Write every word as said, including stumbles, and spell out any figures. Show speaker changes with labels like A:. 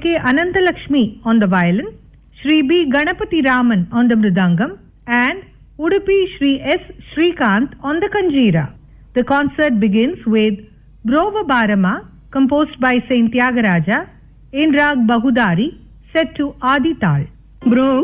A: K. Anantalakshmi on the violin, Shri B. Ganapati Raman on the mridangam, and Udupi Shri S. Shrikant on the kanjira. The concert begins with Brova Barama, composed by Saint Tyagaraja, in Rag Bahudari, set to Adi Tal. Bro